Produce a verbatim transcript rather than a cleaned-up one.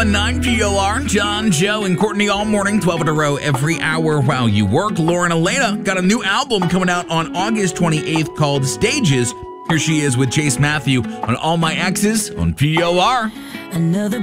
nine P O R, John, Joe, and Courtney all morning, twelve in a row every hour while you work. Lauren Elena got a new album coming out on August twenty-eighth called Stages. Here she is with Chase Matthew on All My Exes on P O R. Another